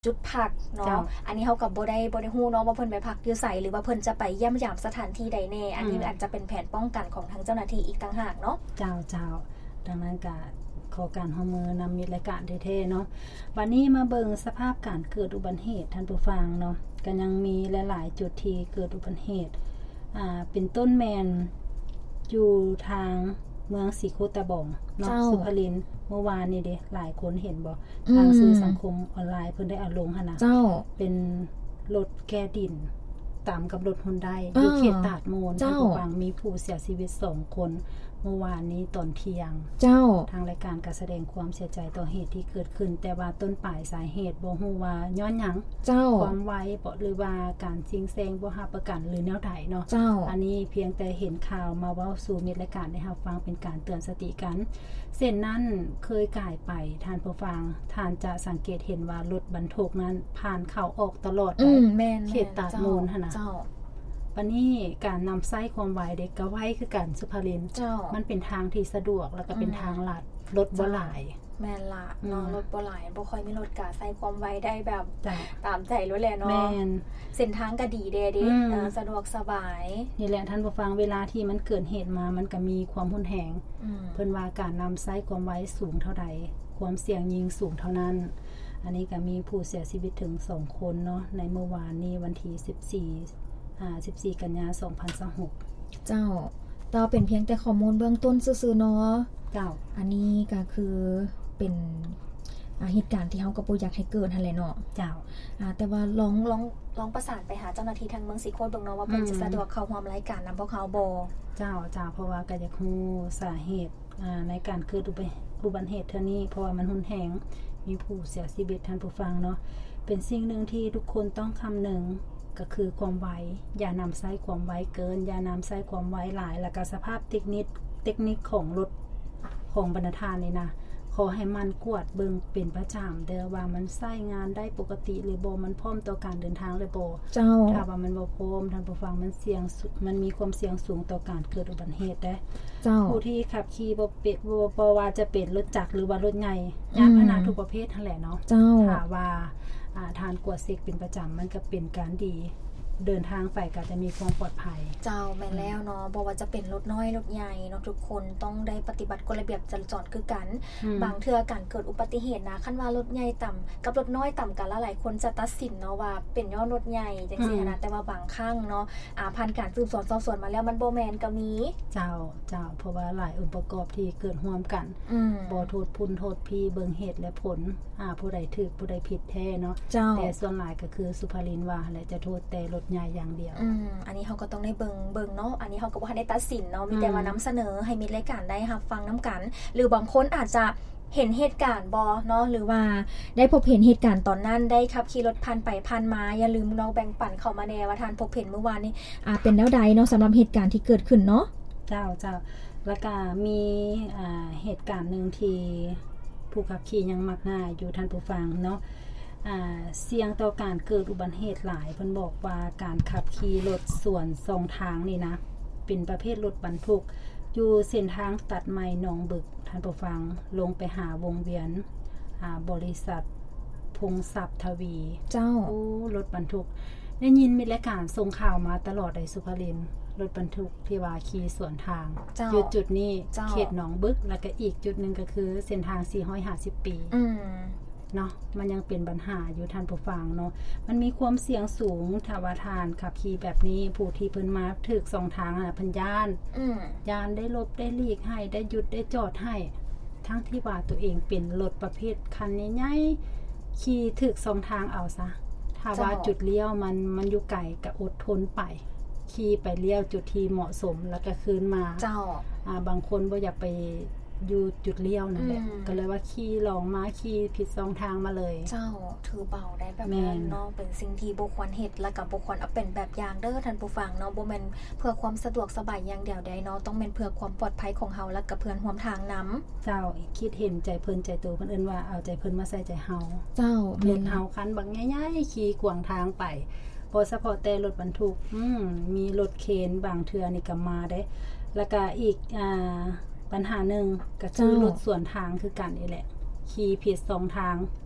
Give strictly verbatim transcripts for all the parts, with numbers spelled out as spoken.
จุดพักเนาะอันนี้เฮาก็บ่ได้บ่ได้ฮู้เนาะว่าเพิ่นไปพักอยู่ไสหรือว่าเพิ่นจะไปเยี่ยมยามสถานที่ใดแน่อันนี้อาจจะเป็นแผนป้องกันของทางเจ้าหน้าที่อีกต่างหากเนาะเจ้าเจ้าดังนั้นก็ขอการเฮามือนำมิตรและการแท้ๆเนาะบัดนี้มาเบิ่งสภาพการเกิดอุบัติเหตุท่านผู้ฟังเนาะก็ยังมีหลายๆจุดที่เกิดอุบัติเหตุอ่าเป็นต้นแมนอยู่ทางเมืองสีโคตะบองเนาะสุพรรณเมื่อวานนี่เด้หลายคนเห็นบ่ทางสื่อสังคมออนไลน์เพิ่นได้เอาลงหั่นน่ะเป็นรถแก้ดินตามกับรถฮอนไดอยู่เขตตาดโมนท่านผู้ฟังมีผู้เสียชีวิตสองคนเมื่อวานนี้ตอนเที่ยงเจ้าทางรายการก็แสดงความเสียใจต่อเหตุที่เกิดขึ้นแต่ว่าต้นปลายสาเหตุบ่ฮู้ว่าย้อนหยังเจ้าความไวบ่หรือว่าการซิงแซงบ่รับประกันหรือแนวใดเนาะอันนี้เพียงแต่เห็นข่าวมาเว้าสู่มิตรรายการได้รับฟังเป็นการเตือนสติกันเส้นนั้นเคยก่ายไปท่านผู้ฟังท่านจะสังเกตเห็นว่ารถบรรทุกนั้นผ่านเข้าออกตลอดเลยเขตตาดโมนหั่นน่ะวันนี้การนำไส้ความไวเด็กก็ไว้คือกันสุภรินมันเป็นทางที่สะดวกแล้วก็เป็นทางลัดรถบ่หลายแม่นละเนาะรถบ่หลายบ่ค่อยมีรถกะใส่ความไวได้แบบตามใจรถแหละเนาะแม่นเส้นทางก็ดีเด้ดิสะดวกสบายนี่แหละท่านผู้ฟังเวลาที่มันเกิดเหตุมามันก็มีความรุนแรงเพิ่นว่าการนำไส้ความไวสูงเท่าใดความเสี่ยงยิงสูงเท่านั้นอันนี้ก็มีผู้เสียชีวิตถึงสองคนเนาะในเมื่อวานนี้วันที่สิบสี่อ่าสิบสี่กันยายนสองพันยี่สิบหกเจ้าต่อเป็นเพียงแต่ข้อมูลเบื้องต้นซื่อๆเนาะเจ้าอันนี้ก็คือเป็นอ่าเหตุการณ์ที่เฮาก็บ่อยากให้เกิดหั่นแหละเนาะเจ้าอ่าแต่ว่าลองลองลองประสานไปหาเจ้าหน้าที่ทางเมืองสีโคตเบิ่งเนาะว่าเพิ่นจะสะดวกเข้าร่วมรายการนำพวกเขาบ่เจ้าเจ้าเพราะว่าก็อยากฮู้สาเหตุอ่าในการเกิดอุบัติเหตุเท่านี้เพราะว่ามันรุนแรงมีผู้เสียชีวิตท่านผู้ฟังเนาะเป็นสิ่งนึงที่ทุกคนต้องคำนึงก็คือความไวอย่านำใช้ความไวเกินอย่านำใช้ความไวหลายแล้วก็สภาพเทคนิคเทคนิคของรถของบรรณาทานนี่นะขอให้มันกวดเบิ่งเป็นประจำเด้อว่ามันใช้งานได้ปกติหรือบ่มันพร้อมต่อการเดินทางหรือบ่เจ้าถ้าว่ามันบ่พร้อมท่านผู้ฟังมันเสี่ยงมันมีความเสี่ยงสูงต่อการเกิดอุบัติเหตุได้เจ้าผู้ที่ขับขี่บ่เป็นบ่ว่าจะเป็นรถจักรหรือว่ารถใหญ่ยานพาหนะทุกประเภทนั่นแหละเนาะถ้าว่าอ่าทานกวดเช็คเป็นประจำมันก็เป็นการดีเดินทางไปก็จะมีความปลอดภัยเจ้าแม่นแล้วเนาะบ่ว่าจะเป็นรถน้อยรถใหญ่เนาะทุกคนต้องได้ปฏิบัติกฎระเบียบจราจรคือกันบางเทื่อการเกิดอุบัติเหตุนะคันว่ารถใหญ่ต่ำกับรถน้อยต่ำกันหลายๆคนจะตัดสินเนาะว่าเป็นย้อนรถใหญ่จังซี่นะแต่ว่าบางครั้งเนาะอ่าผ่านการสืบสวนสอบสวนมาแล้วมันบ่แม่นก็มีเจ้าเจ้าเพราะว่าหลายองค์ประกอบที่เกิดร่วมกันบ่โทษพุ่นโทษพี่เบิ่งเหตุและผลอ่าผู้ใดถูกผู้ใดผิดแท้เนาะแต่ส่วนหลายก็คือสุภรินว่าและจะโทษแต่รถใหญ่อย่างเดียวอืมอันนี้เฮาก็ต้องได้เบิ่งเบิ่งเนาะอันนี้เฮาก็บ่ทันได้ตัดสินเนาะมีแต่ว่านำเสนอให้มิตรรายการได้รับฟังนำกันหรือบางคนอาจจะเห็นเหตุการณ์บ่เนาะหรือว่าได้พบเห็นเหตุการณ์ตอนนั้นได้ขับขี่รถผ่านไปผ่านมาอย่าลืมเนาะแบ่งปันเข้ามาแน่ว่าท่านพบเห็นเมื่อวานนี้อ่าเป็นแนวใดเนาะสำหรับเหตุการณ์ที่เกิดขึ้นเนาะเจ้าเจ้าแล้วก็มีอ่าเหตุการณ์นึงที่ผู้ขับขี่ยังมักง่ายอยู่ท่านผู้ฟังเนาะอ่าเสี่ยงต่อการเกิดอุบัติเหตุหลายเพิ่นบอกว่าการขับขี่รถสวนสองทางนี่นะเป็นประเภทรถบรรทุกอยู่เส้นทางตัดใหม่หนองบึกท่านผู้ฟังลงไปหาวงเวียนอ่าบริษัทพงศัพท์ทวีเจ้าโอ้รถบรรทุกได้ยินมีรายการส่งข่าวมาตลอดในสุพรรณรถบรรทุกที่ว่าขี่สวนทางอยู่จุดนี้เขตหนองบึกแล้วก็อีกจุดนึงก็คือเส้นทางสี่ร้อยห้าสิบปีอืมเนาะมันยังเป็นปัญหาอยู่ท่านผู้ฟังเนาะมันมีความเสี่ยงสูงถ้าว่าทานขับขี่แบบนี้ผู้ที่เพิ่นมาถึกสองทางน่ะเพิ่นย่านอืมย่านได้ลบได้หลีกให้ได้หยุดได้จอดให้ทั้งที่ว่าตัวเองเป็นรถประเภทคันใหญ่ๆขี่ถึกสองทางเอาซะถ้าว่าจุดเลี้ยวมันมันอยู่ไกลก็อดทนไปขี่ไปเลี้ยวจุดที่เหมาะสมแล้วก็คืนมาเจ้าอ่าบางคนบ่อยากไปอยู่จุดเลี้ยวนั่นแหละก็เลยว่าขี่ลองมาขี่ผิดสองทางมาเลยเจ้าถือเบาได้แบบนั้นเนาะเป็นสิ่งที่บ่ควรเฮ็ดและก็บ่ควรเอาเป็นแบบอย่างเด้อท่านผู้ฟังเนาะบ่แม่นเพื่อความสะดวกสบายอย่างเดียวได้เนาะต้องแม่นเพื่อความปลอดภัยของเฮาและก็เพื่อนร่วมทางนำเจ้าคิดเห็นใจเพิ่นใจตัวเพิ่นเอิ้นว่าเอาใจเพิ่นมาใส่ใจเฮาเจ้าแม่นเฮาคันบักใหญ่ๆขี่กวางทางไปบ่เฉพาะแต่รถบรรทุกอืมมีรถเข็นบางเทื่อนี่ก็มาได้แล้วก็อีกอ่าปัญหาหนึ่งก็คือรถสวนทางคือกันนี่แหละขี่ผิดสองทาง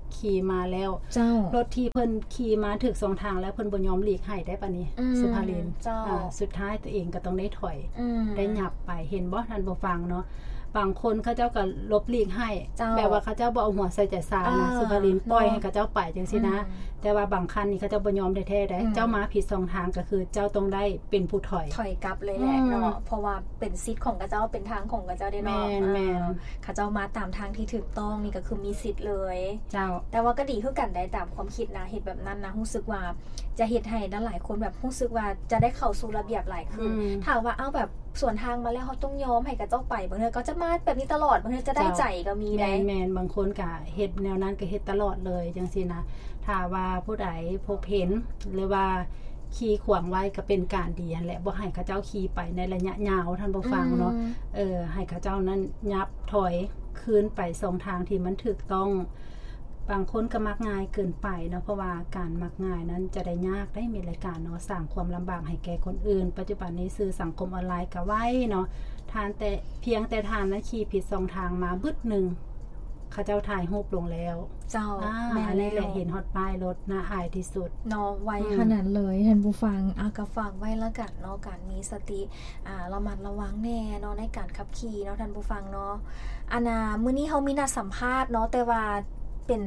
ขี่มาแล้วเจ้ารถที่เพิ่นขี่มาถึกสองทางแล้วเพิ่นบ่ยอมหลีกให้ได้ปานนี้สุภาลินอ่าสุดท้ายตัวเองก็ต้องได้ถอยได้หยับไปเห็นบ่ท่านบ่ฟังเนาะบางคนเขาเจ้าก็ลบหลีกให้แบบว่าเขาเจ้าบ่เอาหัวใส่ใจซานะสุภาลินปล่อยให้เขาเจ้าไปจังซี่นะแต่ว่าบางคันนี่เขาเจ้าบ่ยอมแท้ๆได้เจ้ามาผิดสองทางก็คือเจ้าต้องได้เป็นผู้ถอยถอยกลับเลยแหละเนาะเพราะว่าเป็นสิทธิ์ของเขาเจ้าเป็นทางของเขาเจ้าได้เนาะแม่นๆเขาเจ้ามาตามทางที่ถูกต้องนี่ก็คือมีสิทธิ์เลยเจ้าแต่ว่าก็ดีคือกันได้ตามความคิดนะเฮ็ดแบบนั้นนะรู้สึกว่าจะเฮ็ดให้หลายคนแบบรู้สึกว่าจะได้เข้าสู่ระเบียบหลายขึ้นถ้าว่าเอาแบบส่วนทางมาแล้วเขาต้องยอมให้กับเจ้าไปบางเทื่อก็จะมาแบบนี้ตลอดบางเทื่อจะได้ใจก็มีได้แม่นๆบางคนก็เฮ็ดแนวนั้นก็เฮ็ดตลอดเลยจังซี่นะถ้าว่าผู้ใดพบเห็นหรือว่าขี่ขวางไว้ก็เป็นการดีนั่นแหละบ่ให้เขาเจ้าขี่ไปในระยะยาวท่านผู้ฟังเนาะเออให้เขาเจ้านั้นยับถอยคืนไปสองทางที่มันถูกต้องบางคนก็มักง่ายเกินไปเนาะเพราะว่าการมักง่ายนั้นจะได้ยากได้มีรายการเนาะสร้างความลำบากให้แก่คนอื่นปัจจุบันนี้สื่อสังคมออนไลน์ก็ไว้เนาะทานแต่เพียงแต่ทานนั้นขี่ผิดสองทางมาบึดนึงเขาเจ้าถ่ายรูปลงแล้วเจ้าแม่นี่แหละเห็นฮอตป้ายรถน่าอายที่สุดเนาะไว้ขนาดเลยท่านผู้ฟังอ่ะก็ฟังไว้แล้วกันเนาะการมีสติอ่าระมัดระวังแน่เนาะในการขับขี่เนาะท่านผู้ฟังเนาะอันน่ะมื้อนี้เฮามีนัดสัมภาษณ์เนาะแต่ว่าเป็น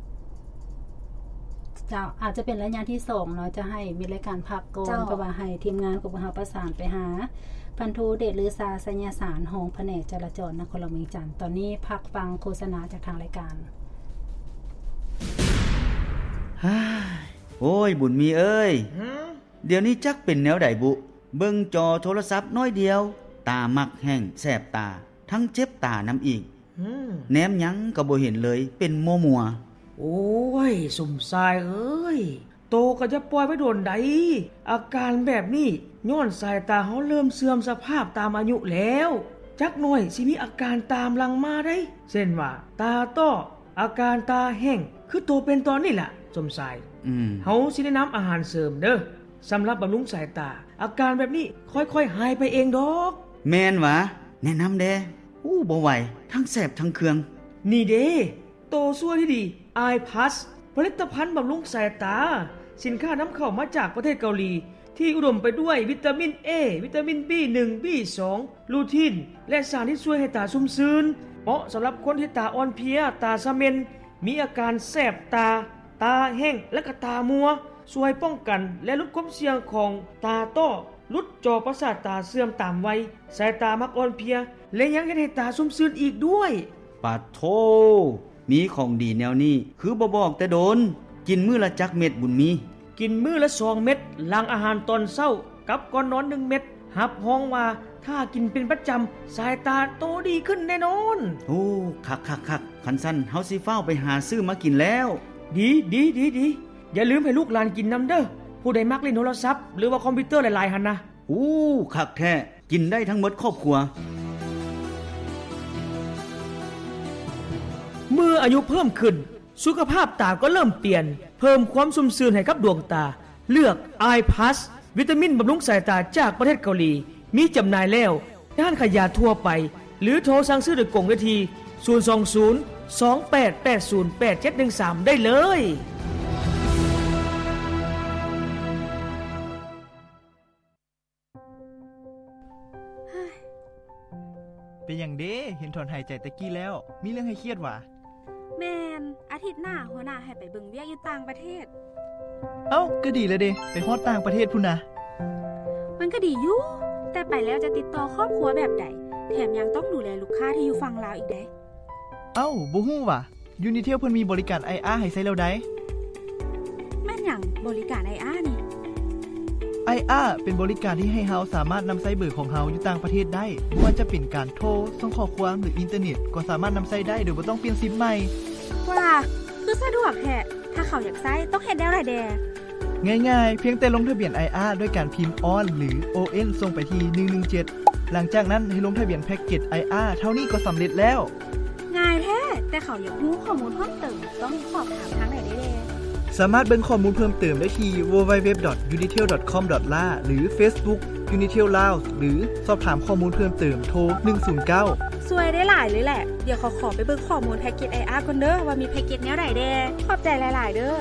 เจ้าอาจจะเป็นระยะที่สองเนาะจะให้มีรายการพักก่อนเพราะว่าให้ทีมงานของเราประสานไปหาพันโทเดชลือซาสัญญาสารหงแผนกจราจรนครหลวงเวียงจันทน์ตอนนี้พักฟังโฆษณาจากทางรายการฮ่าโอ้ยบุญมีเอ้ยเดี๋ยวนี้จักเป็นแนวใดบุเบิ่งจอโทรศัพท์น้อยเดียวตามักแห้งแสบตาทั้งเจ็บตาน้ำอีกแนมหยังก็บ่เห็นเลยเป็นมัวๆโอ้ยสมสายเอ้ยโตก็จะปล่อยไปโดนใดอาการแบบนี้ย้อนสายตาเฮาเริ่มเสื่อมสภาพตามอายุแล้วจักหน่อยสิมีอาการตามหลังมาได้เช่นว่าตาต้ออาการตาแห้งคือโตเป็นตอนนี้ล่ะสมสายอืมเฮาสิแนะนำอาหารเสริมเด้อสำหรับบำรุงสายตาอาการแบบนี้ค่อยๆหายไปเองดอกแม่นหวะแนะนำแด่อู้บ่ไหวทั้งแสบทั้งเคืองนี่เด้โตซั่วที่ดี Eye Plus ผลิตภัณฑ์บำรุงสายตาสินค้านำเข้ามาจากประเทศเกาหลีที่อุดมไปด้วยวิตามิน A วิตามิน บี หนึ่ง บี สอง ลูทีนและสารที่ช่วยให้ตาชุ่มชื้นเหมาะสำหรับคนที่ตาอ่อนเพลียตาซ่าเมนมีอาการแสบตาตาแห้งและก็ตามัวช่วยป้องกันและลดความเสี่ยงของตาต้อลดจอประสาทตาเสื่อมตามวัยสายตามักอ่อนเพลียและยังเฮ็ดให้ตาชุ่มชื้นอีกด้วยปะโธมีของดีแนวนี้คือบ่บอกแต่โดนกินมื้อละจักเม็ดบุญมีกินมื้อละสองเม็ดหลังอาหารตอนเช้ากับก่อนนอนหนึ่งเม็ดรับรองว่าถ้ากินเป็นประจำสายตาโตดีขึ้นแน่นอนโอ้คักๆๆคันซั่นเฮาสิฟ้าวไปหาซื้อมากินแล้วดีๆๆอย่าลืมให้ลูกหลานกินนำเด้อผู้ใดมักเล่นโทรศัพท์หรือว่าคอมพิวเตอร์หลายๆหั่นนะอู้คักแท้กินได้ทั้งหมดครอบครัวเมื่ออายุเพิ่มขึ้นสุขภาพตาก็เริ่มเปลี่ยนเพิ่มความชุ่มชื้นให้กับดวงตาเลือก Eye Plus วิตามินบำรุงสายตาจากประเทศเกาหลีมีจำหน่ายแล้วด้านขายยาทั่วไปหรือโทรสั่งซื้อโดยกล่องได้ที่ศูนย์ สอง ศูนย์ สอง แปด แปด ศูนย์ แปด เจ็ด หนึ่ง สามได้เลยเป็นอย่างเด้เห็นถอนหายใจตะกี้แล้วมีเรื่องให้เครียดว่ะแม่นอาทิตย์หน้าหัวหน้าให้ไปเบิ่งเวียกอยู่ต่างประเทศเอ้าก็ดีเลยเด้ไปฮอดต่างประเทศพุ่นนะมันก็ดีอยู่แต่ไปแล้วจะติดต่อครอบครัวแบบใดแถมยังต้องดูแลลูกค้าที่อยู่ฝั่งลาวอีกเด้เอ้าบ่ฮู้ว่ะยูนิเทลเพิ่นมีบริการ ไอ อาร์ ให้ใช้แล้วได้แม่นหยังบริการ ไอ อาร์ นี่ไอ อาร์ เป็นบริการที่ให้เฮาสามารถนำใช้เบอร์ของเฮาอยู่ต่างประเทศได้บ่ว่าจะเป็นการโทรส่งข้อความหรืออินเทอร์เน็ตก็สามารถนำใช้ได้โดยบ่ต้องเปลี่ยนซิมใหม่ว้าคือสะดวกแท้ถ้าเขาอยากใช้ต้องเฮ็ดแนวใดแดง่ายๆเพียงแต่ลงทะเบียน ไอ อาร์ ด้วยการพิมพ์ ออน หรือ โอ เอ็น ส่งไปที่หนึ่งหนึ่งเจ็ดหลังจากนั้นให้ลงทะเบียนแพ็กเกจ ไอ อาร์ เท่านี้ก็สำเร็จแล้วง่ายแท้แต่เขาอยากรู้ข้อมูลเพิ่มเติมต้องสอบถามทางไหนได้แดสามารถเบิ่งข้อมูลเพิ่มเติมได้ที่ ดับเบิลยู ดับเบิลยู ดับเบิลยู ดอท ยูนิเทล ดอท คอม ดอท เอล เอ หรือ Facebook Unitel Lao หรือสอบถามข้อมูลเพิ่มเติมโทรหนึ่ง ศูนย์ เก้าช่วยได้หลายเลยแหละเดี๋ยวขอขอไปเบิ่งข้อมูลแพ็กเกจ ไอ อาร์ ก่อนเด้อว่ามีแพ็กเกจแนวใดแด่ขอบใจหลายๆเด้อ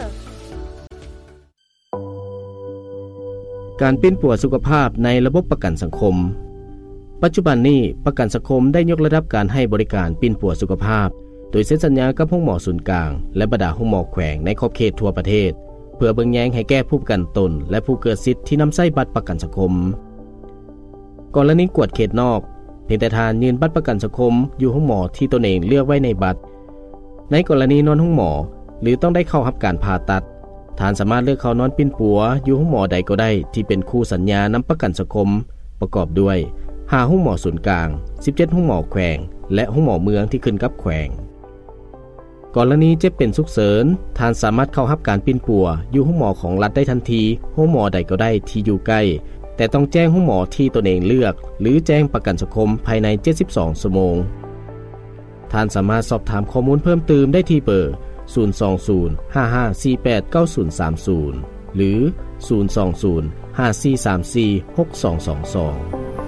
การปิ้นปัวสุขภาพในระบบประกันสังคมปัจจุบันนี้ประกันสังคมได้ยกระดับการให้บริการปิ้นปัวสุขภาพโดยเซ็นสัญญากับห้องหมอศูนย์กลางและบรรดาห้องหมอแขวงในขอบเขตทั่วประเทศเพื่อเบิ่งแยงให้แก้ผู้ประกันตนและผู้เกิดสิทธิ์ที่นำใช้บัตรประกันสังคมกรณีกวดเขตนอกเพียงแต่ทานยืนบัตรประกันสังคมอยู่ห้องหมอที่ตนเองเลือกไว้ในบัตรในกรณีนอนห้องหมอหรือต้องได้เข้ารับการผ่าตัดทานสามารถเลือกเข้านอนปิ้นปัวอยู่ห้องหมอใดก็ได้ที่เป็นคู่สัญญานำประกันสังคมประกอบด้วยห้าห้องหมอศูนย์กลางสิบเจ็ดห้องหมอแขวงและห้องหมอเมืองที่ขึ้นกับแขวงกรณีเจ็บเป็นฉุกเฉินทานสามารถเข้ารับการปิ้นปัวอยู่ห้องหมอของรัฐได้ทันทีห้องหมอใดก็ได้ที่อยู่ใกล้แต่ต้องแจ้งห้องหมอที่ตนเองเลือกหรือแจ้งประกันสังคมภายในเจ็ดสิบสองชั่วโมงท่านสามารถสอบถามข้อมูลเพิ่มเติมได้ที่เบอร์ศูนย์ สอง ศูนย์ ห้า ห้า สี่ แปด เก้า ศูนย์ สาม ศูนย์หรือศูนย์ สอง ศูนย์ ห้า สี่ สาม สี่ หก สอง สอง สอง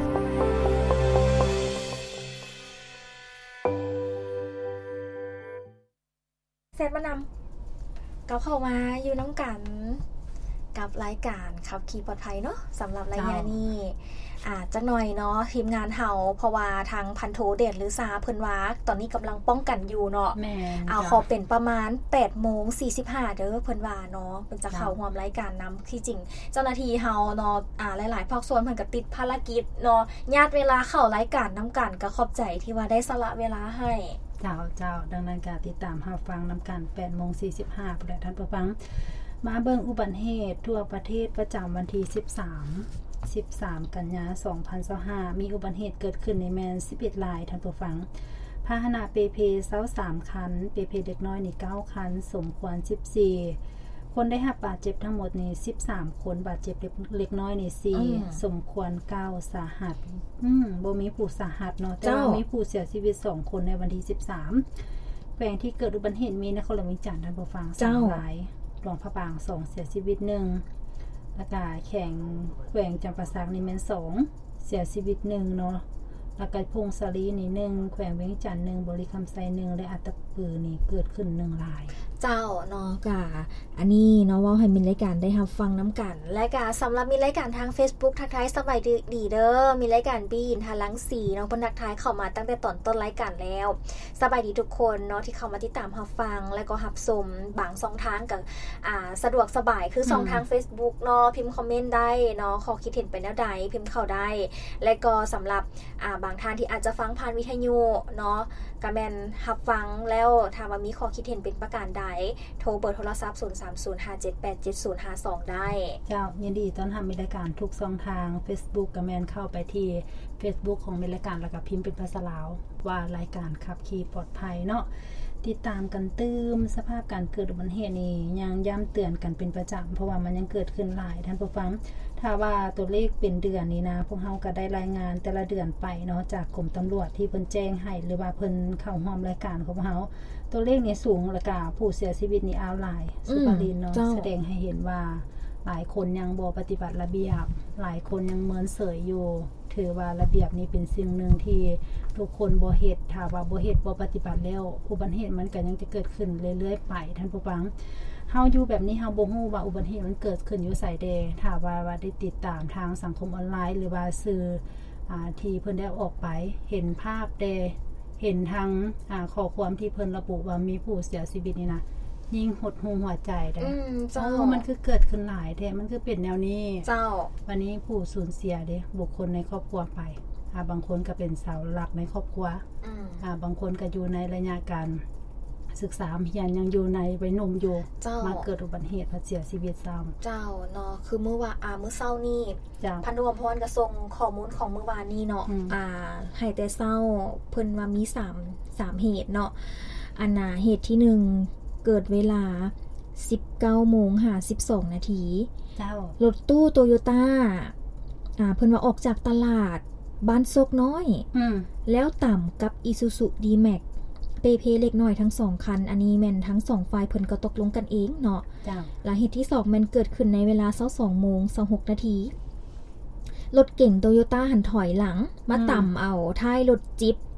เสร็จมานำกับเข้ามาอยู่น้ำกันกับรายการขับขี่ปลอดภัยเนาะสำหรับรายงานนี้อาจจะหน่อยเนาะทีมงานเฮาเพราะว่าทางพันโทเดชหรือซาเพิ่นว่าตอนนี้กำลังป้องกันอยู่เนาะเอาขอเป็นประมาณ แปดโมงสี่สิบห้า เด้อเพิ่นว่าเนาะเพิ่นจะเข้าร่วมรายการนำที่จริงเจ้าหน้าที่เฮาเนาะอ่าหลายๆภาคส่วนเพิ่นก็ติดภารกิจเนาะญาติเวลาเข้ารายการนํกันก็ขอบใจที่ว่าได้สละเวลาให้เจ้าเจ้าดังนั้นก็ติดตามรับฟังนํกัน แปดโมงสี่สิบห้า ผู้ใดท่านผู้ฟังมาเบิ่งอุบัติเหตุทั่วประเทศประจำวันที่สิบสาม สิบสามกันยายนสองพันยี่สิบห้ามีอุบัติเหตุเกิดขึ้นในแมนสิบเอ็ดรายท่านผู้ฟังพาหนะเปเพเซาสามคันเปเพเด็กน้อยนี่เก้าคันสมควรสิบสี่คนได้รับบาดเจ็บทั้งหมดนี่สิบสามคนบาดเจ็บเล็กน้อยนี่สี่สมควรเก้าสาหัสอืมบ่มีผู้สาหัสเนาะแต่ว่ามีผู้เสียชีวิตสองคนในวันที่สิบสามแขวงที่เกิดอุบัติเหตุมีนครหลวงวิจารณ์ท่านผู้ฟังสองรายหลวงพระบางสองเสียชีวิตหนึ่งแล้วก็แข่งแขวงจำปาสักนี่แม่นสองเสียชีวิตหนึ่งเนาะแล้วก็พงศาลีนี่หนึ่งแขวงเวียงจันทน์หนึ่งบริคำไซหนึ่งและอัตตปือนี่เกิดขึ้นหนึ่งรายเจ้าเนาะกะอันนี้เนาะว่าให้มีรายการได้รับฟังน้ำกันและกะสำหรับมีรายการทาง Facebook ทักทายสบายดีเด้อมีรายการบีอินทาลังสีเนาะเพิ่นทักทายเข้ามาตั้งแต่ตอนต้นรายการแล้วสบายดีทุกคนเนาะที่เข้ามาติดตามรับฟังและก็รับชมบางช่องทางก็อ่าสะดวกสบายคือช่องทาง Facebook เนาะพิมพ์คอมเมนต์ได้เนาะข้อคิดเห็นเป็นแนวใดพิมพ์เข้าได้และก็สำหรับอ่าบางท่านที่อาจจะฟังผ่านวิทยุเนาะก็แม่นรับฟังแล้วถ้าว่ามีข้อคิดเห็นเป็นประการใดโทรเบอร์โทรศัพท์ศูนย์ สาม ศูนย์ ห้า เจ็ด แปด เจ็ด ศูนย์ ห้า สองได้เจ้ายินดีต้อนรับมีรายการทุกช่องทาง Facebook ก็แม่นเข้าไปที่ Facebook ของมีรายการแล้วก็พิมพ์เป็นภาษาลาวว่ารายการขับขี่ปลอดภัยเนาะติดตามกันตื้มสภาพการเกิดอุบัติเหตุนี้ยังย้ำเตือนกันเป็นประจำเพราะว่ามันยังเกิดขึ้นหลายท่านผู้ฟังถ้าว่าตัวเลขเป็นเดือนนี้นะพวกเฮาก็ได้รายงานแต่ละเดือนไปเนาะจากกรมตำรวจที่เพิ่นแจ้งให้หรือว่าเพิ่นเข้าร่วมรายการของเฮาตัวเลขนี้สูงแล้วก็ผู้เสียชีวิตนี่อ้าวหลายสุภารินเนาะแสดงให้เห็นว่าหลายคนยังบ่ปฏิบัติระเบียบหลายคนยังเมินเสยอยู่ถือว่าระเบียบนี้เป็นสิ่งหนึ่งที่ทุกคนบ่เฮ็ดถ้าว่าบ่เฮ็ดบ่ปฏิบัติแล้วอุบัติเหตุมันก็ยังจะเกิดขึ้นเรื่อยๆไปท่านผู้ฟังเฮาอยู่แบบนี้เฮาบ่ฮู้ว่าอุบัติเหตุมันเกิดขึ้นอยู่ไสใดถ้าว่าว่าได้ติดตามทางสังคมออนไลน์หรือว่าสื่ออ่าที่เพิ่นได้ออกไปเห็นภาพได้เห็นทางอ่าข้อความที่เพิ่นระบุว่ามีผู้เสียชีวิตนี่นะยิ่งหดหู่หัวใจได้อืมเจ้ามันคือเกิดขึ้นหลายแท้มันคือเป็นแนวนี้เจ้าวันนี้ผู้สูญเสียเด้บุคคลในครอบครัวไปอ่าบางคนก็เป็นเสาหลักในครอบครัวอืมอ่าบางคนก็อยู่ในระยะการศึกษาเรียนยังอยู่ในวัยหนุ่มอยู่มาเกิดอุบัติเหตุเสียชีวิตซ้ำเจ้าเนาะคือเมื่อว่าอ่ามื้อเช้านี้พันธุพรก็ส่งข้อมูลของเมื่อวานนี้เนาะอ่าให้แต่เช้าเพิ่นว่ามีสาม สามเหตุเนาะอันน่ะเหตุที่หนึ่งเกิดเวลา สิบเก้าโมงห้าสิบสองนาทีเจ้ารถตู้ Toyota อ่าเพิ่นว่าออกจากตลาดบ้านโซกน้อยอืมแล้วต่ำกับ Isuzu D-Max เปเพเล็กน้อยทั้งสองคันอันนี้แม่นทั้งสองฝ่ายเพิ่นก็ตกลงกันเองเนาะจ้าและเหตุที่สองแม่นเกิดขึ้นในเวลา สองโมงยี่สิบหกนาทีรถเก๋ง Toyota หันถอยหลังมาต่ำเอาท้ายรถจิ๊บ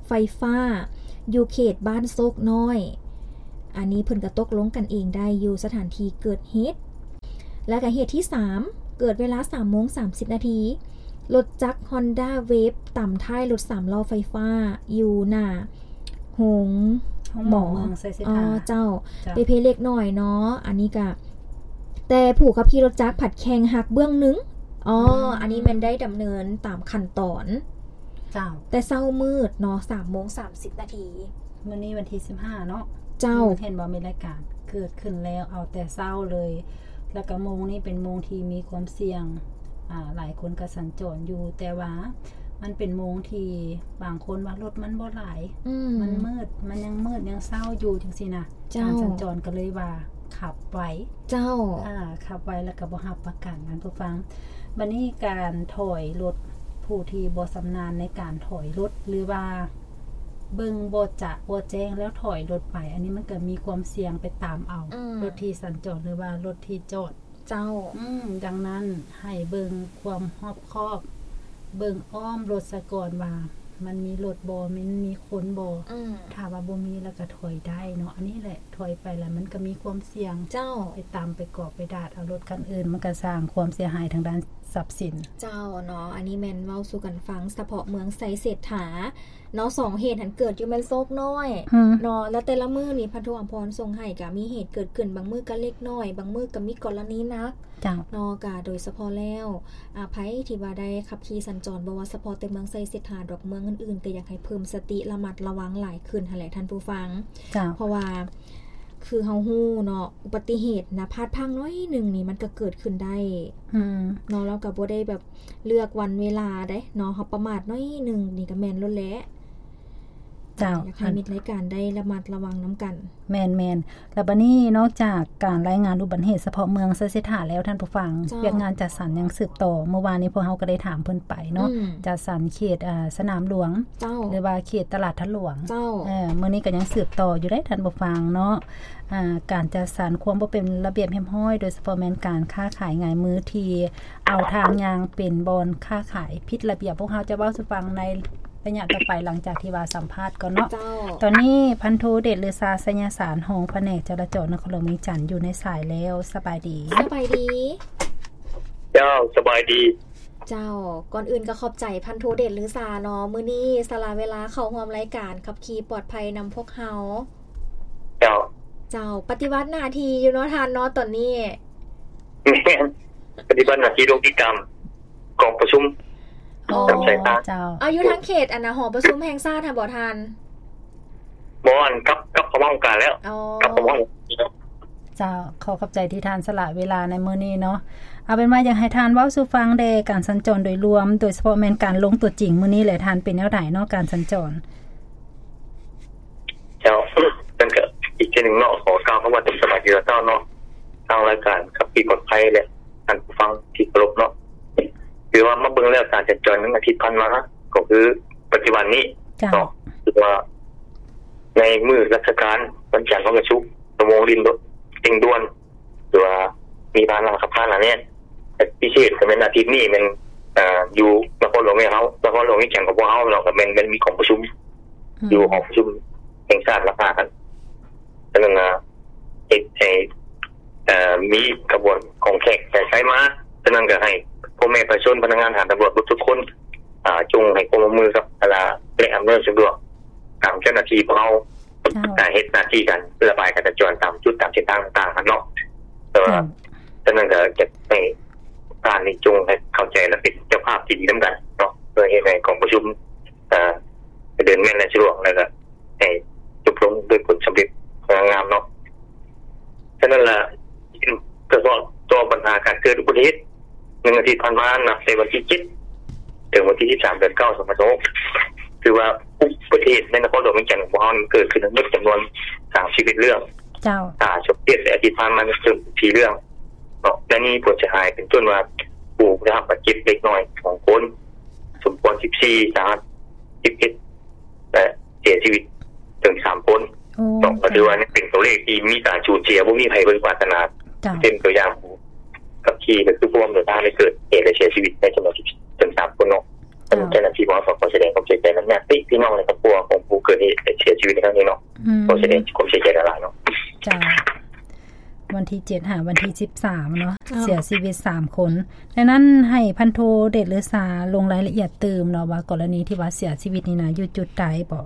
ไฟฟ้าอยู่เขตบ้านโซกน้อยอันนี้เพิ่นก็ตกลงกันเองได้อยู่สถานที่เกิดเหตุและก็เหตุที่สามเกิดเวลา สามโมงสามสิบ นาทีรถจักร Honda Wave ต่ำท้ายรถสามล้อไฟฟ้าอยู่หน้าโรงหมอเมืองไซเซธาอ๋อเจ้าไปเพเล็กหน่อยเนาะอันนี้ก็แต่ผู้ขับขี่รถจักรผัดแข่งหักเบื้องนึงอ๋ออันนี้มันได้ดำเนินตามขั้นตอนเจ้าแต่เช้ามืดเนาะ สามโมงสามสิบ นาทีมื้อนี้วันที่สิบห้าเนาะเจ้าเห็นบ่มีรายการเกิดขึ้นแล้วเอาแต่เช้าเลยแล้วก็โมงนี้เป็นโมงที่มีความเสี่ยงอ่าหลายคนก็สัญจรอยู่แต่ว่ามันเป็นโมงที่บางคนว่ารถมันบ่หลายมันมืดมันยังมืดยังเช้าอยู่จังซี่นะการสัญจรก็เลยว่าขับไว้เจ้าอ่าขับไว้แล้วก็บ่รับประกันนั้นผู้ฟังบัดนี้การถอยรถผู้ที่บ่ชำนาญในการถอยรถหรือว่าเบิ่งบ่จะบ่แจ้งแล้วถอยรถไปอันนี้มันก็มีความเสี่ยงไปตามเอารถที่สัญจรหรือว่ารถที่จอดเจ้าอืมดังนั้นให้เบิ่งความรอบคอบเบิ่งอ้อมรถซะก่อนว่ามันมีรถบ่มันมีคนบ่ถ้าว่าบ่มีแล้วก็ถอยได้เนาะอันนี้แหละถอยไปแล้วมันก็มีความเสี่ยงเจ้าไปตามไปกอบไปดาดเอารถคันอื่นมันก็สร้างความเสียหายทางด้านทรัพย์สินเจ้าเนาะอันนี้แม่นเว้าสู่กันฟังเฉพาะเมืองไสเศรษฐาเนาะสองเหตุหันเกิดอยู่แม่นโซกน้อยเนาะแล้วแต่ละมื้อนี่พันธุอำพรส่งให้ก็มีเหตุเกิดขึ้นบางมื้อก็เล็กน้อยบางมื้อก็มีกรณีหนักเจ้าเนาะก็โดยเฉพาะแล้วอ่าไผที่ว่าได้ขับขี่สัญจรบ่ว่าเฉพาะแต่เมืองไสเศรษฐาดอกเมืองอื่นๆก็อยากให้เพิ่มสติระมัดระวังหลายขึ้นหั่นแหละท่านผู้ฟังเพราะว่าคือเฮาฮู้เนาะอุบัติเหตุนะพลาดพังน้อยนึงนี่มันก็เกิดขึ้นได้อืมเนาะเราก็บ่ได้แบบเลือกวันเวลาเด้เนาะเฮาประมาทน้อยนึงนี่ก็แม่นล้นแหละเจ้าอยากให้มิตรรายการได้ระมัดระวังน้ำกันแมนแมนแล้วบัดนี้นอกจากการรายงานอุบัติเหตุเฉพาะเมืองไซเซธาแล้วท่านผู้ฟังเรื่องงานจัดสรรยังสืบต่อเมื่อวานนี้พวกเฮาก็ได้ถามเพิ่นไปเนาะจัดสรรเขตอ่าสนามหลวงหรือว่าเขตตลาดทะหลวงเออมื้อนี้ก็ยังสืบต่ออยู่ได้ท่านผู้ฟังเนาะอ่าการจัดสรรความบ่เป็นระเบียบเรียบร้อยโดยเฉพาะแม่นการค้าขายง่ายมือที่เอาทางยางเป็นบอนค้าขายผิดระเบียบพวกเฮาจะเว้าสู่ฟังในระยะต่อไปหลังจากที่ว่าสัมภาษณ์ก่อนเนาะตอนนี้พันโทเดชฤาษาสัญญาสารของแผนกจราจรนครหลวงเวียงจันทน์อยู่ในสายแล้วสบายดีสบายดีเจ้าสบายดีเจ้าก่อนอื่นก็ขอบใจพันโทเดชฤาษาเนาะมื้อนี้สละเวลาเข้าร่วมรายการขับขี่ปลอดภัยนำพวกเฮาเจ้าเจ้าปฏิบัติหน้าที่อยู่เนาะท่านเนาะตอนนี้ปฏิบัติหน้าที่โดยกิจกรรมกองประชุมอ๋อเจ้าอายุทั้งเขตอันน่ะหอประชุมแห่งชาติท่านบ่ทันบ่อันกับกับเข้ามาองค์การแล้วกับเข้ามาเจ้าขอขอบใจที่ทานสละเวลาในมื้อนี้เนาะเอาเป็นว่าอยากให้ทานเว้าสู่ฟังเด้การสัญจรโดยรวมโดยเฉพาะแม่นการลงตัวจริงมื้อนี้แหละทานเป็นแนวใดเนาะการสัญจรเจ้าตั้งแต่อีกทีนึงเนาะขอกล่าวคำว่าสวัสดีเจ้าเนาะทางรายการขับขี่ปลอดภัยแหละท่านผู้ฟังที่เคารพเนาะคือว่ามาเบิ่งแล้วการจัดจรนั้นอาทิตย์ผ่านมาก็คือปัจจุบันนี้เนาะคือว่าในมื้อราชการวันจันทร์วันประชุมชั่วโมงรินรถเร่งด่วนหรือว่ามีบ้านหลังขับผ่านอันนี้แต่พิเศษก็เป็นอาทิตย์นี้มันเอ่ออยู่นครหลวงเวียงเฮานครหลวงนี่แข่งกับพวกเฮาเนาะก็มันมันมีของประชุมอยู่ของประชุมแห่งชาติราคากันฉะนั้นน่ะเฮ็ดให้เอ่อมีกระบวนของแขกแต่ใช้มาฉะนั้นก็ให้พ่อแม่ประชาชนพนักงานทหารตำรวจทุกคนอ่าจงให้ความร่วมมือกับเวลาและอำนวยสะดวกตามเจ้าหน้าที่ของเราอ่าเฮ็ดหน้าที่กันระบายการจราจรตามจุดตามเส้นทางต่างๆกันเนาะแต่ว่าฉะนั้นก็จะให้การนี้จงให้เข้าใจและเป็นเจ้าภาพที่ดีนำกันเนาะเพื่อให้ในของประชุมอ่าเดินแม่นและสะดวกแล้วก็ให้จบลงด้วยผลสำเร็จงามเนาะฉะนั้นล่ะก็ก็ตัวปัญหาการเกิดอุบัติเหตุหนึ่งอาทิตย์ผ่านมานะในวันที่เจ็ดถึงวันที่ยี่สิบสามเดือนเก้าสองพันสิบหกคือว่าอุบัติเหตุในนครหลวงเวียงจันทร์ของเราเกิดขึ้นในจำนวนสามสิบเอ็ดเรื่องเจ้าอ่าจบเดือนอาทิตย์ผ่านมาถึงสี่เรื่องเนาะและนี่ผลเสียหายเป็นต้นว่าผู้ได้รับบาดเจ็บเล็กน้อยสองคนสมควรสิบสี่สาหัสสิบเอ็ดและเสียชีวิตถึงสามคนเนาะก็ถือว่านี่เป็นตัวเลขที่มีการสูญเสียบ่มีภัยเบิ่งปรารถนาเป็นตัวอย่างกับที่ก็คือพวกหน่วยงานได้เกิดเหตุและเสียชีวิตในจำนวนถึงสามคนเนาะเจ้าหน้าที่บสปแสดงความเสียใจนั้นเนี่ยพี่น้องในครอบครัวของชีวิตในครั้งนี้เนาะขอแสดงความเสียใจหลายๆเนาะจ้าวันที่เจ็ดหาวันที่สิบสามเนาะเสียชีวิตสามคนดังนั้นให้พันโทเดชฤษาลงรายละเอียดเติมเนาะว่ากรณีที่ว่าเสียชีวิตนี่นะอยู่จุดใดบ่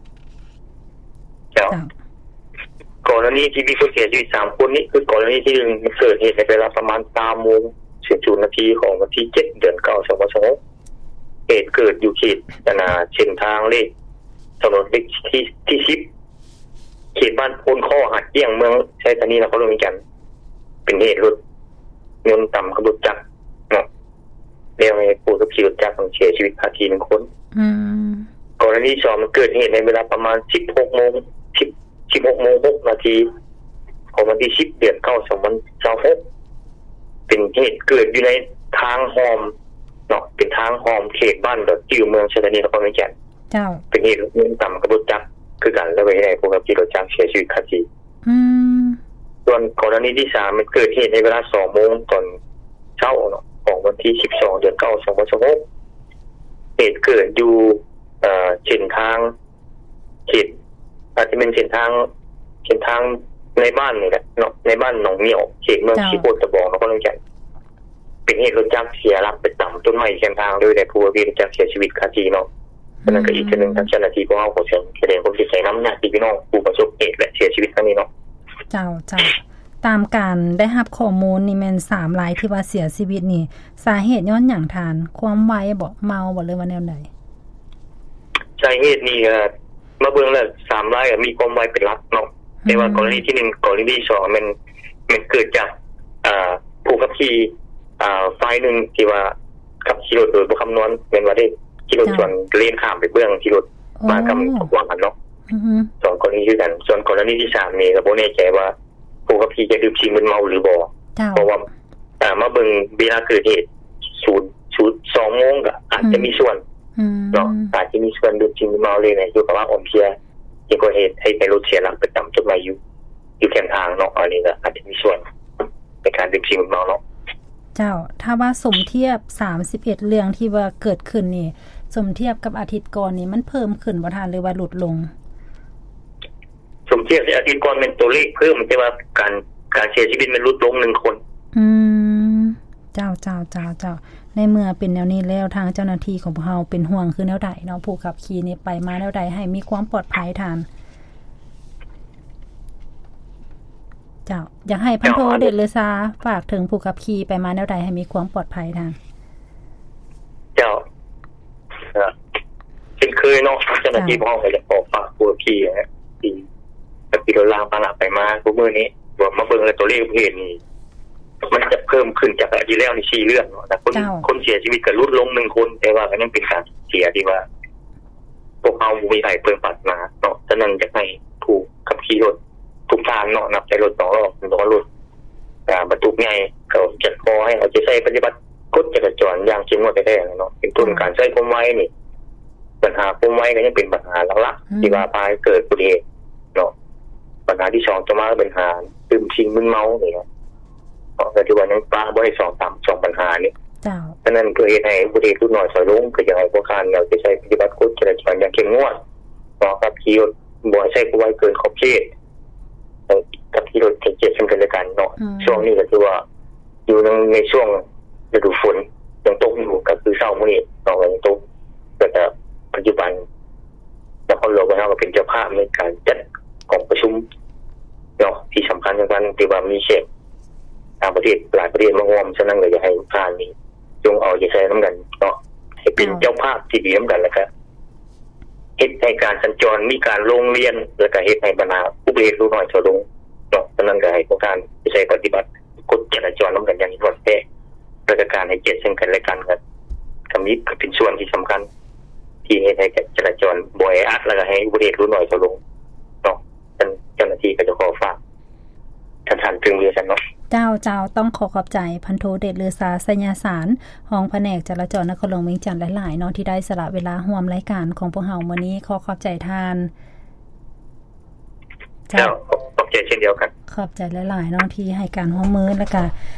จ้ะกรณีที่มีผู้เสียชีวิตสามคนนี้คือกรณีที่มันเกิดเหตุในเวลาประมาณ สามโมงสิบเจ็ดนาทีของวันที่เจ็ดเดือนเก้า สองพันยี่สิบหกเหตุเกิดอยู่เขตนาเส้นทางเลขถนนเลขที่ที่สิบเขตบ้านโพนข้อหัดเยี่ยงเมืองชัยธานีนครหลวงจันทร์เป็นเหตุรถยนต์ต่ำกับรถจักรเนาะเรียกให้ผู้ขับขี่รถจักรเสียชีวิตคาที่หนึ่งคนกรณีสองมันเกิดเหตุในเวลาประมาณ สิบหกโมงสิบ สิบหกโมงหกนาทีของวันที่สิบเดือนเก้า สองพันยี่สิบหกเป็นเหตุเกิดอยู่ในทางหอมเนาะเป็นทางหอมเขตบ้านดอกจิ้วเมืองชัยธานีนครหลวงจันทร์เจ้าเป็นเหตุรถยนต์ต่ำกับรถจักรคือกันแล้วไปให้ผู้ขับขี่รถจักรเสียชีวิตคาที่ส่วนกรณีที่สามมันเกิดเหตุในเวลา สองโมงตอนเช้าเนาะของวันที่สิบสองเดือนเก้า สองพันยี่สิบหกเหตุเกิดอยู่เอ่อเส้นทางเขตอาจจะเป็นเส้นทางเส้นทางในบ้านนี่แหละเนาะในบ้านหนองเหนี่ยวเขตเมืองชีโปตะบองนครหลวงจันทร์เป็นเหตุรถจักรเสียหลักไปต่ำต้นไม้เส้นทางโดยได้ผู้ขับขี่รถจักรเสียชีวิตคาที่เนาะนั่นก็อีกทีนึงทางเจ้าหน้าที่ของเราขอแสดงความเสียใจน้ำญาติพี่น้องผู้ประสบเหตุและเสียชีวิตครั้งนี้เนาะเจ้าเจ้าตามการได้รับข้อมูลนี่แม่นสามรายที่ว่าเสียชีวิตนี่สาเหตุย้อนหยังทานความไวบ่เมาบ่หรือว่าแนวใดสาเหตุนี่ก็มาเบิ่งแล้วสามรายมีความไวเป็นหลักเนาะแต่ว่ากรณีที่หนึ่งกรณีที่สองมันมันเกิดจากอ่าผู้ขับขี่อ่าฝ่ายนึงที่ว่าขับขี่รถโดยบ่คำนวณแม่นว่าได้ขี่รถชนเลนข้ามไปเบื้องขี่รถมากำขวางกันเนาะสองกรณีคือกันส่วนกรณีที่สามนี่ก็บ่แน่ใจว่าผู้ขับขี่จะดื่มสิ่งมึนเมาหรือบ่เพราะว่าอ่ามาเบิ่งเวลาเกิดเหตุศูนย์ สองโมงก็อาจจะมีส่วนเนาะอาจจะมีส่วนดื่มสิ่งมึนเมาเลยเนี่ยอยู่กับว่าอ่อนเพลียที่ก่อเหตุให้ไปรถเสียหลักไปต่ำต้นไม้อยู่อยู่แคมทางเนาะอันนี้ก็อาจจะมีส่วนในการดื่มสิ่งมึนเมาเนาะเจ้าถ้าว่าสมเทียบสามสิบเอ็ดเรื่องที่ว่าเกิดขึ้นนี่สมเทียบกับอาทิตย์ก่อนนี่มันเพิ่มขึ้นบ่ทันหรือว่าลดลงสมเทียบอาทิตย์ก่อนเป็นตัวเลขเพิ่มแต่ว่าการการเสียชีวิตมันลดลงหนึ่งคนอืมเจ้าเจ้าเจ้าเจ้าในเมื่อเป็นแนวนี้แล้วทางเจ้าหน้าที่ของพวกเราเป็นห่วงคือแนวใดเนาะผู้ขับขี่นี่ไปมาแนวใดให้มีความปลอดภัยทานเจ้าอยากให้พันโทเดชฤษาฝากถึงผู้ขับขี่ไปมาแนวใดให้มีความปลอดภัยทานเจ้าเป็นเคยเนาะเจ้าหน้าที่ห้องก็จะขอฝากผู้ขับขี่นะที่กับที่รถรางพาหนะไปมาทุกมื้อนี้รวมมาเบิ่งแล้วตัวเลขเหตุนี่มันจะเพิ่มขึ้นจากอาทิตย์แล้วนี่สี่เรื่องเนาะแต่คนคนเสียชีวิตก็ลดลงหนึ่งคนแต่ว่าก็ยังเป็นการเสียที่ว่าพวกเรามีใครเพิ่มปัดมาเนาะฉะนั้นอยากให้ผู้ขับขี่รถทุกทางเนาะนับใจรถสองรอบหนึ่งรถอ่าบรรทุกใหญ่เขาจะขอให้เอาใจใส่ปฏิบัติกฎจราจรอย่างเข้มงวดแท้ๆเนาะเป็นต้นการใช้ความไวนี่ปัญหาความไวก็ยังเป็นปัญหาหลักๆที่ว่าพาให้เกิดอุบัติเหตุเนาะปัญหาที่สองต่อมาเป็นปัญหาดื่มสิ่งมึนเมานี่เนาะแต่ที่ว่ายังปลาบ่ให้สองตามสองปัญหานี่จ้าฉะนั้นก็เฮ็ดให้อุบัติเหตุลดน้อยถอยลงก็อยากให้พวกคันเราจะใช้ปฏิบัติกฎจราจรอย่างเข้มงวดเนาะครับขี่รถบ่ให้ใช้ความไวเกินขอบเขตกับขี่รถที่เจ็ดซึ่งกันและกันเนาะช่วงนี้ก็คือว่าอยู่ในในช่วงฤดูฝนยังตกอยู่ก็คือเช้ามื้อนี้ตอนยังตกแต่ปัจจุบันนครหลวงเราก็เป็นเจ้าภาพในการจัดของประชุมเนาะที่สำคัญสำคัญที่ว่ามีเชฟต่างประเทศหลายประเทศมาร่วมฉะนั้นก็อยากให้ทานนี้จงเอาใจใส่น้ำกันเนาะให้เป็นเจ้าภาพที่ดีน้ำกันแล้วก็เฮ็ดให้การสัญจรมีการโรงเรียนแล้วก็เฮ็ดให้ปัญหาอุบัติเหตุลดน้อยถอยลงเนาะฉะนั้นก็ให้พวกท่านใช้ปฏิบัติกฎจราจรน้ำกันอย่างรวดเร็วและก็การให้เกียรติซึ่งกันและกันครับคำนี้ก็เป็นส่วนที่สำคัญที่เฮ็ดให้จราจรบ่แออัดแล้วก็ให้อุบัติเหตุลดน้อยถอยลงเนาะเจ้าหน้าที่ก็จะขอฝากท่านๆถึงมือกันเนาะเจ้าเจ้าต้องขอขอบใจพันโทเดชฤษาสัญญาสารห้องแผนกจราจรนครหลวงเวียงจันทร์หลายๆเนาะที่ได้สละเวลาร่วมรายการของพวกเฮามื้อนี้ขอขอบใจท่านเจ้าขอบใจเช่นเดียวกันขอบใจหลายๆเนาะที่ให้การร่วมมือแล้วก็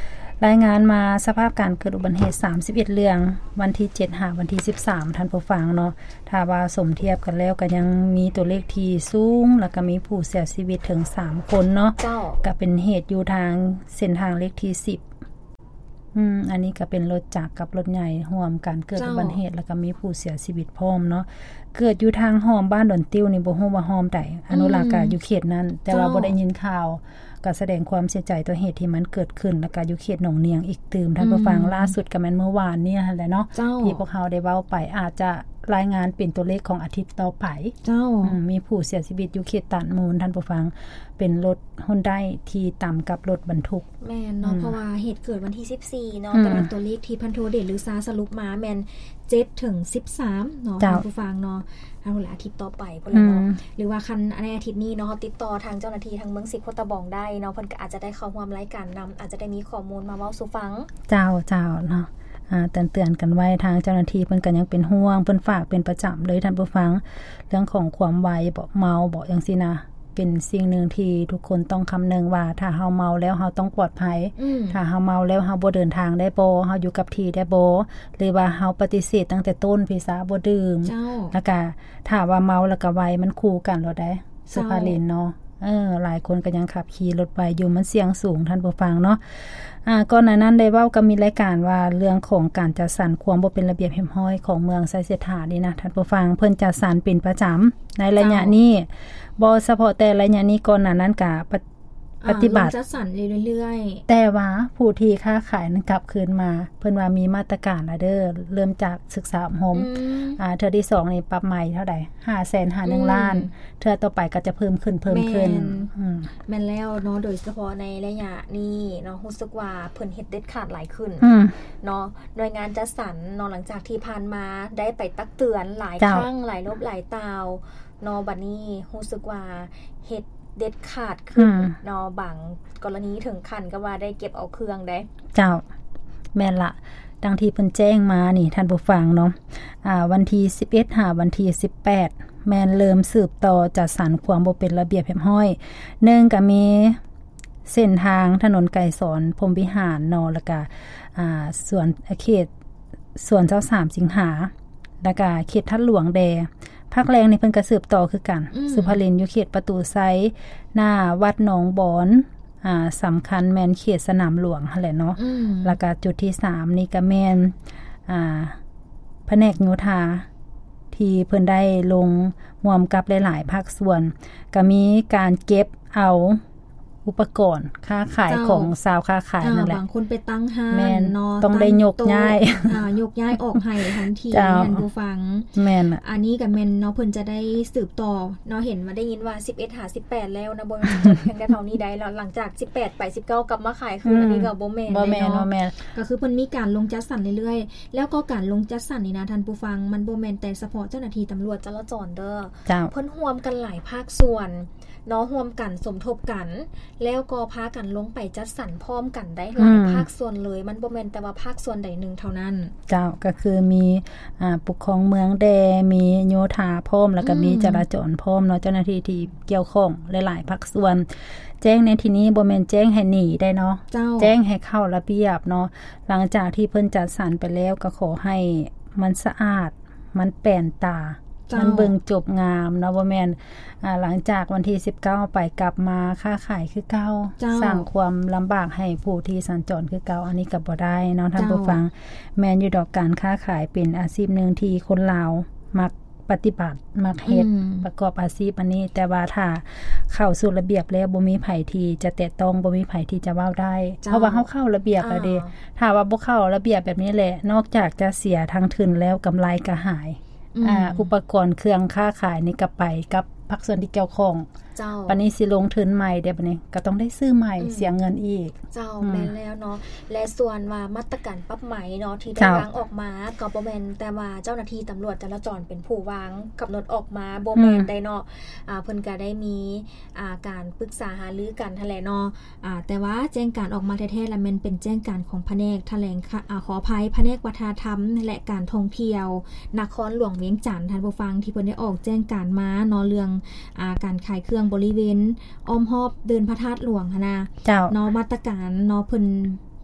รายงานมาสภาพการเกิดอุบัติเหตุสามสิบเอ็ดเรื่องวันที่เจ็ดหาวันที่สิบสามท่านผู้ฟังเนาะถ้าว่าสมเทียบกันแล้วก็ยังมีตัวเลขที่สูงแล้วก็มีผู้เสียชีวิตถึงสามคนเนาะก็เป็นเหตุอยู่ทางเส้นทางเลขที่สิบอืมอันนี้ก็เป็นรถจักรกับรถใหญ่ร่วมกันเกิดอุบัติเหตุแล้วก็มีผู้เสียชีวิตพร้อมเนาะเกิดอยู่ทางหอมบ้านดอนติ้วนี่บ่ฮู้ว่าหอมใดอนุรักษ์ก็อยู่เขตนั้นแต่ว่าบ่ได้ยินข่าวก็แสดงความเสียใจต่อเหตุที่มันเกิดขึ้นแล้วก็อยู่เขตหนองเนียงอีกตื่มท่านผู้ฟังล่าสุดก็แม่นเมื่อวานเนี่ยแหละเนาะที่พวกเขาได้เว้าไปอาจจะรายงานเป็นตัวเลขของอาทิตย์ต่อไปเจ้ามีผู้เสียชีวิตอยู่เขตตันมูลท่านผู้ฟังเป็นรถ Hyundai ที่ต่ำกับรถบรรทุกแม่นเนาะเพราะว่าเหตุเกิดวันที่สิบสี่เนาะแต่ว่าตัวเลขที่พันโทเดชหรือซาสรุปมาแม่นเจ็ดถึงสิบสามเนาะท่านผู้ฟังเนาะทางอาทิตย์ต่อไปพุ่นล่ะเนาะหรือว่าคันในอาทิตย์นี้เนาะติดต่อทางเจ้าหน้าที่ทางเมืองสิโคตะบองได้เนาะเพิ่นก็อาจจะได้เข้าร่วมรายการนำอาจจะได้มีข้อมูลมาเว้าสู่ฟังเจ้าเจ้าเนาะอ่าเตือนๆกันไว้ทางเจ้าหน้าที่เพิ่นก็ยังเป็นห่วงเพิ่นฝากเป็นประจำเลยท่านผู้ฟังเรื่องของความไวบ่เมาบ่จังซี่นะเป็นสิ่งหนึ่งที่ทุกคนต้องคำนึงว่าถ้าเฮาเมาแล้วเฮาต้องปลอดภัยถ้าเฮาเมาแล้วเฮาบ่เดินทางได้บ่เฮาอยู่กับที่ได้บ่หรือว่าเฮาปฏิเสธตั้งแต่ต้นพี่สาบ่ดื่มแล้วก็ถ้าว่าเมาแล้วก็ไวมันคู่กันแล้วได้สุภาพเนาะเออหลายคนก็ยังขับขี่รถไวอยู่มันเสี่ยงสูงท่านผู้ฟังเนาะอ่าก่อนหน้านั้นได้เว้าก็มีรายการว่าเรื่องของการจัดสรรความบ่เป็นระเบียบเรียบร้อยของเมืองไซเสถานี่นะท่านผู้ฟังเพิ่นจัดสรรเป็นประจำในระยะนี้บ่เฉพาะแต่ระยะนี้ก่อนหน้านั้นก็ปฏิบัติจัดสรรเรื่อยๆแต่ว่าผู้ที่ค้าขายนั้นกลับคืนมาเพิ่นว่ามีมาตรการละเด้อเริ่มจากศึกษาอบรมอ่าเทื่อที่สองนี่ปรับใหม่เท่าใด ห้าแสนห้าหมื่น ล้านเทื่อต่อไปก็จะเพิ่มขึ้นเพิ่มขึ้นอืมแม่นแล้วเนาะโดยเฉพาะในระยะนี้เนาะรู้สึกว่าเพิ่นเฮ็ดเด็ดขาดหลายขึ้นเนาะหน่วยงานจัดสรรเนาะหลังจากที่ผ่านมาได้ไปตักเตือนหลายครั้งหลายรอบหลายตาวเนาะบัดนี้รู้สึกว่าเฮ็ดเด็ดขาดขึ้นเนาะบางกรณีถึงขั้นก็ว่าได้เก็บเอาเครื่องได้เจ้าแม่นละดังที่เพิ่นแจ้งมานี่ท่านผู้ฟังเนาะอ่าวันที่สิบเอ็ดหาวันที่สิบแปดแม่นเริ่มสืบต่อจัดสรรความบ่เป็นระเบียบเรียบร้อยหนึ่งก็มีเส้นทางถนนไกรสอนพรหมวิหารเนาะแล้วก็อ่าส่วนเขตส่วนเจ้าสามสิงหาแล้วก็เขตทัดหลวงแดภาคแรงนี่เพิ่นก็สืบต่อคือกันสุภารินอยู่เขตประตูไซหน้าวัดหนองบอนอ่าสำคัญแม่นเขตสนามหลวงหั่นแหละเนาะแล้วก็จุดที่สามนี่ก็แม่นอ่าแผนกโยธาที่เพิ่นได้ลงร่วมกับหลายๆภาคส่วนก็มีการเก็บเอาอุปกรณ์ค้าขายของชาวค้าขายนั่นแหละบางคนไปตั้งห้างเนาะต้องได้ยกย้ายอ่ายกย้ายออกให้ทันทีท่านผู้ฟังแม่นอ่ะอันนี้ก็แม่นเนาะเพิ่นจะได้สืบต่อเนาะเห็นว่าได้ยินว่าสิบเอ็ดหาสิบแปดแล้วนะบ่แม่นเพียงแต่เท่านี้ได้แล้วหลังจากสิบแปดไปสิบเก้ากลับมาขายคืออันนี้ก็บ่แม่นบ่แม่นบ่แม่นก็คือเพิ่นมีการลงจัดสรรเรื่อยๆแล้วก็การลงจัดสรรนี่นะท่านผู้ฟังมันบ่แม่นแต่เฉพาะเจ้าหน้าที่ตำรวจจราจรเด้อเพิ่นร่วมกันหลายภาคส่วนเนาะร่วมกันสมทบกันแล้วก็พากันลงไปจัดสรรพร้อมกันได้หลายภาคส่วนเลยมันบ่แม่นแต่ว่าภาคส่วนใดหนึ่งเท่านั้นเจ้าก็คือมีอ่าปกครองเมืองแดมีโยธาพร้อมแล้วก็มีจราจรพร้อมเนาะเจ้าหน้าที่ที่เกี่ยวข้องหลายๆภาคส่วนแจ้งในที่นี้บ่แม่นแจ้งให้หนีได้เนาะแจ้งให้เข้าระเบียบเนาะหลังจากที่เพิ่นจัดสรรไปแล้วก็ขอให้มันสะอาดมันแป่นตามันเบิ่งจบงามเนาะบ่แม่นอ่าหลังจากวันที่สิบเก้าไปกลับมาค้าขายคือเก่าสร้างความลำบากให้ผู้ที่สัญจรคือเก่าอันนี้ก็บ่ได้เนาะท่านผู้ฟังแม่นอยู่ดอกการค้าขายเป็นอาชีพนึงที่คนลาวมักปฏิบัติมักเฮ็ดประกอบอาชีพอันนี้แต่ว่าถ้าเข้าสู่ระเบียบแล้วบ่มีไผที่จะแตะต้องบ่มีไผที่จะเว้าได้เพราะว่าเฮาเข้าระเบียบแล้วเด้ถ้าว่าบ่เข้าระเบียบแบบนี้แหละนอกจากจะเสียทั้งทุนแล้วกำไรก็หายอ่าอุปกรณ์เครื่องค้าขายนี่ก็ไปกับภาคส่วนที่เกี่ยวข้องเจ้าบัดนี้สิลงทุนใหม่เด้บัดนี้ก็ต้องได้ซื้อใหม่เสียเงินอีกเจ้าแม่นแล้วเนาะและส่วนว่ามาตรการปรับใหม่เนาะที่ได้วางออกมาก็บ่แม่นแต่ว่าเจ้าหน้าที่ตำรวจจราจรเป็นผู้วางกำหนดออกมาบ่แม่นได้เนาะอ่าเพิ่นก็ได้มีอ่าการปรึกษาหารือกันแถลงเนาะอ่าแต่ว่าแจ้งการออกมาแท้ๆแล้วมันเป็นแจ้งการของแผนกแถลงอ่าขออภัยแผนกวัฒนธรรมและการท่องเที่ยวนครหลวงเวียงจันทน์ท่านผู้ฟังที่เพิ่นได้ออกแจ้งการมาเนาะเรื่องอ่าการขายเครื่องบริเวณอ้อมรอบเดินพระธาตุหลวงหั่นน่ะเนาะมาตรการเนาะเพิ่น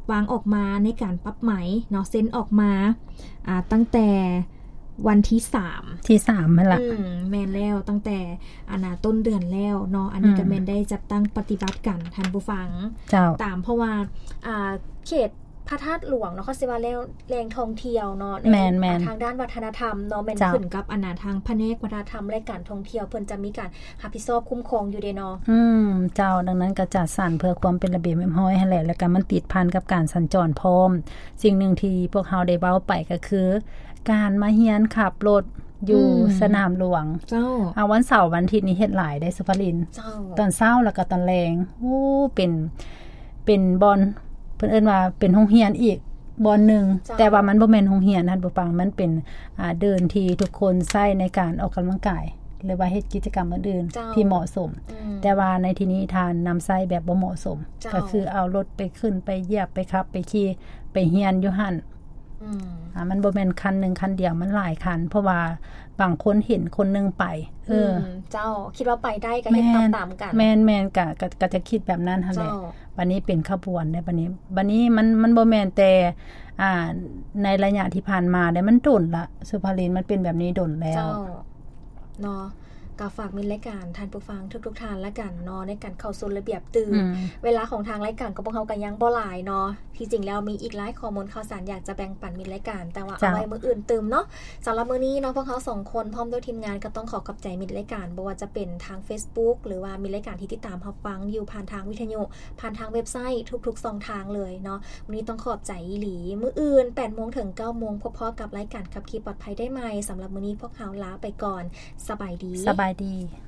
วางออกมาในการปรับไหมเนาะเซ็นออกมาอ่าตั้งแต่วันที่สามที่สามนั่นล่ะอืมแม่นแล้วตั้งแต่อานาต้นเดือนแล้วเนาะอันนี้ก็แม่นได้จัดตั้งปฏิบัติกันท่านผู้ฟังเจ้าตามเพราะว่าอ่าเขตพระธาตุหลวงเนาะเขาสิว่าแล้วแรงท่องเที่ยวเนาะแม่นทางด้านวัฒนธรรมเนาะแม่นขึ้นกับอานาทางแผนกวัฒนธรรมและการท่องเที่ยวเพิ่นจะมีการรับผิดชอบคุ้มครองอยู่เด้เนาะอืมเจ้าดังนั้นก็จัดสรรเพื่อความเป็นระเบียบเรียบร้อยให้แหละแล้วก็มันติดพันกับการสัญจรพร้อมสิ่งหนึ่งที่พวกเฮาได้เว้าไปก็คือการมาเรียนขับรถอยู่สนามหลวงเจ้าเอาวันเสาร์วันอาทิตย์นี้เฮ็ดหลายได้สุภลินเจ้าตอนเช้าแล้วก็ตอนแลงโอ้เป็นเป็นบอนเพิ่นเอิ้นว่าเป็นโรงเรียนอีกบอนนึงแต่ว่ามันบ่แม่นโรงเรียนท่านผู้ฟังมันเป็นอ่าเดินที่ทุกคนใช้ในการออกกำลังกายหรือว่าเฮ็ดกิจกรรมอื่นๆที่เหมาะสมแต่ว่าในที่นี้ทานนำใช้แบบบ่เหมาะสมก็คือเอารถไปขึ้นไปเหยียบไปขับไปขี่ไปเรียนอยู่หั่นอืมอ่ามันบ่แม่นคันนึงคันเดียวมันหลายคันเพราะว่าบางคนเห็นคนนึงไปเออเจ้าคิดว่าไปได้ก็เฮ็ดตามๆกันแม่นๆก็ก็จะคิดแบบนั้นหั่นแหละบัดนี้เป็นขบวนได้บัดนี้บัดนี้มันมันบ่แม่นแต่อ่าในระยะที่ผ่านมาได้มันดนละสุภาลินมันเป็นแบบนี้ดนแล้วเจ้าเนาะก็ฝากมิตรรายการท่านผู้ฟังทุกๆท่านละกันเนาะในการเข้าสู่ระเบียบตื่นเวลาของทางรายการก็พวกเฮาก็ยังบ่หลายเนาะที่จริงแล้วมีอีกหลายข้อมูลข่าวสารอยากจะแบ่งปันมิตรรายการแต่ว่าเอาไว้มื้ออื่นตื่มเนาะสำหรับมื้อนี้เนาะพวกเฮาสองคนพร้อมด้วยทีมงานก็ต้องขอขอบใจมิตรรายการบ่ว่าจะเป็นทาง Facebook หรือว่ามิตรรายการที่ติดตามเฮาฟังอยู่ผ่านทางวิทยุผ่านทางเว็บไซต์ทุกๆช่องทางเลยเนาะวันนี้ต้องขอบใจอีหลีมื้ออื่น แปดโมง ถึง เก้าโมง พบกับรายการขับขี่ปลอดภัยได้ใหม่สำหรับมื้อนี้พวกเฮาลาไปก่อนสบายดีสบายดี